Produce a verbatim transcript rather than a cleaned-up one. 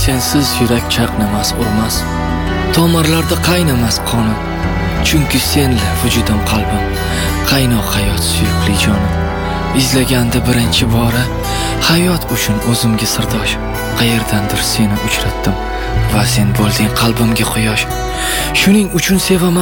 sensiz yurak chaqnamas, urmas. Tomirlarda qaynamas qonim. Chunki senla vujudim qalbim, qaynoq hayot suyukli jonim. Izlaganda birinchi bora hayot uchun o'zimga sirdosh. Qayerdandir seni uchratdim va sen bo'lding qalbimga quyosh. Shuning uchun sevaman